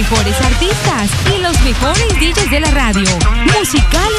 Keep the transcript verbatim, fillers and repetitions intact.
mejores artistas y los mejores D Js de la radio. Musical